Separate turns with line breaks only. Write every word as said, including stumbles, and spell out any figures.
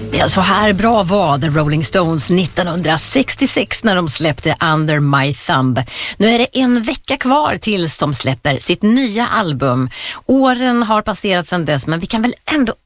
Ja, så här bra var The Rolling Stones nittonhundrasextiosex när de släppte Under My Thumb. Nu är det en vecka kvar tills de släpper sitt nya album. Åren har passerat sedan dess, men vi kan väl ändå